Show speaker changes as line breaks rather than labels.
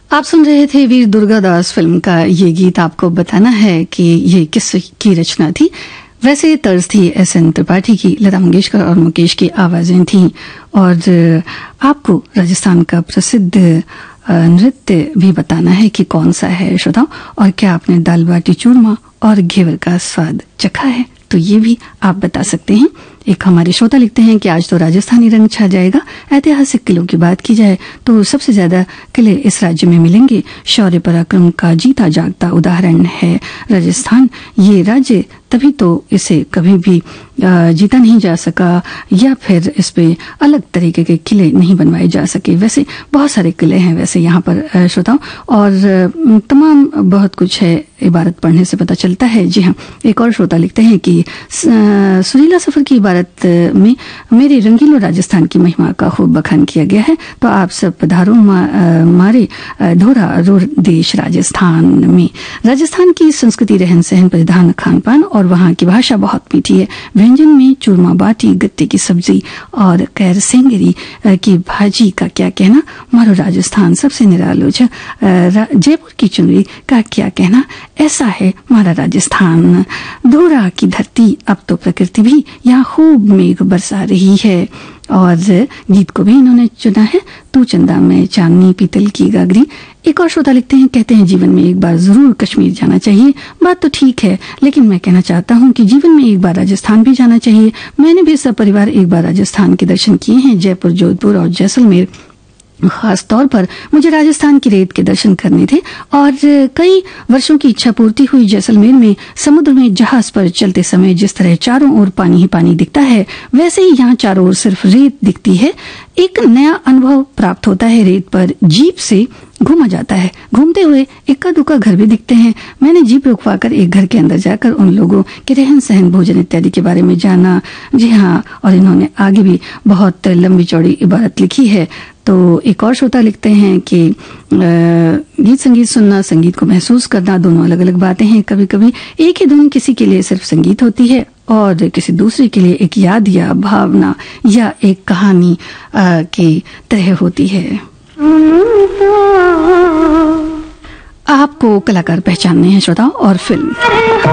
आप सुन रहे थे वीर दुर्गादास फिल्म का ये गीत। आपको बताना है कि ये किस की रचना थी। वैसे तर्ज थी एस.एन. त्रिपाठी की, लता मंगेशकर और मुकेश की आवाजें थीं। और आपको राजस्थान का प्रसिद्ध नृत्य भी बताना है कि कौन सा है श्रोताओं, और क्या आपने दाल बाटी चूरमा और घेवर का स्वाद चखा है, तो ये भी आप बता सकते हैं। एक हमारे श्रोता लिखते हैं कि आज तो राजस्थानी रंग छा जाएगा। ऐतिहासिक किलों की बात की जाए तो सबसे ज्यादा किले इस राज्य में मिलेंगे। शौर्य पराक्रम का जीता जागता उदाहरण है राजस्थान। ये राज्य तभी तो इसे कभी भी जीता नहीं जा सका, या फिर इस पे अलग तरीके के किले नहीं बनवाए जा सके। वैसे बहुत सारे किले हैं वैसे यहाँ पर श्रोताओं, और तमाम बहुत कुछ है, इबारत पढ़ने से पता चलता है। जी हाँ, एक और श्रोता लिखते हैं कि सुरीला सफर की इबारत में मेरे रंगीलो राजस्थान की महिमा का खूब बखान किया गया है। तो आप सब पधारो मारे धोरा रूर देश राजस्थान में। राजस्थान की संस्कृति, रहन सहन, परिधान, खान पान और वहाँ की भाषा बहुत मीठी है। व्यंजन में चूरमा बाटी, गत्ते की सब्जी और कैर सेंगरी की भाजी का क्या कहना। मारो राजस्थान सबसे निरालो छ। जयपुर की चुनरी का क्या कहना। ऐसा है हमारा राजस्थान। धोरा की धरती, अब तो प्रकृति भी यहाँ खूब मेघ बरसा रही है। और गीत को भी इन्होंने चुना है, तू चंदा में चांदनी पीतल की गागरी। एक और श्रोता लिखते हैं, कहते हैं जीवन में एक बार जरूर कश्मीर जाना चाहिए। बात तो ठीक है, लेकिन मैं कहना चाहता हूँ कि जीवन में एक बार राजस्थान भी जाना चाहिए। मैंने भी सब परिवार एक बार राजस्थान के दर्शन किए हैं, जयपुर, जोधपुर और जैसलमेर। खास तौर पर मुझे राजस्थान की रेत के दर्शन करने थे और कई वर्षों की इच्छा पूर्ति हुई। जैसलमेर में समुद्र में जहाज पर चलते समय जिस तरह चारों ओर पानी ही पानी दिखता है, वैसे ही यहाँ चारों ओर सिर्फ रेत दिखती है। एक नया अनुभव प्राप्त होता है। रेत पर जीप से घूमा जाता है। घूमते हुए इक्का दुक्का घर भी दिखते हैं। मैंने जीप रुकवाकर एक घर के अंदर जाकर उन लोगों के रहन सहन, भोजन इत्यादि के बारे में जाना। जी हाँ, और इन्होंने आगे भी बहुत लंबी चौड़ी इबारत लिखी है। तो एक और श्रोता लिखते हैं कि गीत संगीत सुनना, संगीत को महसूस करना, दोनों अलग अलग बातें हैं। कभी कभी एक ही धुन किसी के लिए सिर्फ संगीत होती है और किसी दूसरे के लिए एक याद या भावना या एक कहानी की तरह होती है। आपको कलाकार पहचानने हैं श्रोताओं और फिल्म।